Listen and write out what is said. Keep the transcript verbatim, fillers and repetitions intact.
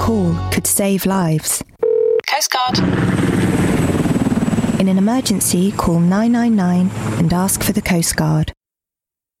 call could save lives. Coast Guard. In an emergency, call nine nine nine and ask for the Coast Guard.